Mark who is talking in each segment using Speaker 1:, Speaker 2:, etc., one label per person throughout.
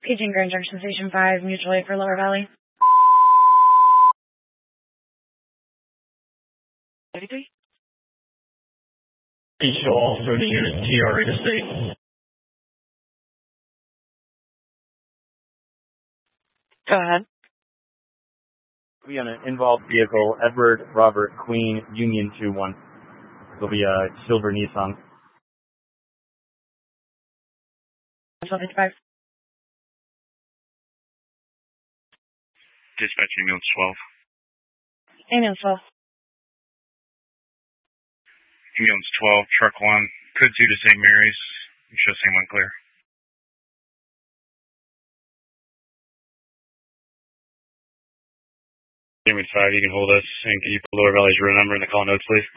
Speaker 1: Paging Grand Junction Station 5, mutual aid for Lower Valley. 33?
Speaker 2: Show officer to unit TR Interstate.
Speaker 1: Go ahead.
Speaker 3: We on an involved vehicle, Edward Robert Queen Union 21. It'll be a silver Nissan.
Speaker 1: 1255.
Speaker 4: Dispatch ambulance 12.
Speaker 1: Ambulance 12.
Speaker 4: Ambulance 12, truck 1, code 2 to St. Mary's. Show same one clear. Ambulance 5, you can hold us, and can you put Lower Valley's room number in the call notes, please?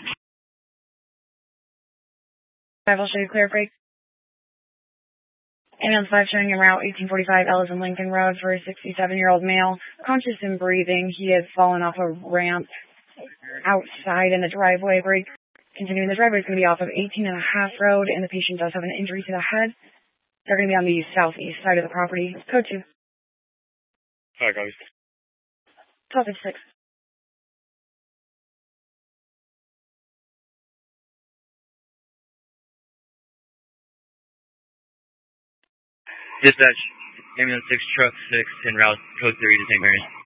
Speaker 1: 5 will show you clear break. Ambulance 5 showing en route 1845 Ellison Lincoln Road for a 67-year-old male, conscious and breathing. He had fallen off a ramp outside in the driveway. Break. Continuing, the driveway is going to be off of 18 and a half road, and the patient does have an injury to the head. They're going to be on the southeast side of the property. Code 2.
Speaker 4: Alright, guys.
Speaker 1: 1256.
Speaker 5: Dispatch, ambulance 6, truck 6, en route, code 3 to St. Mary's.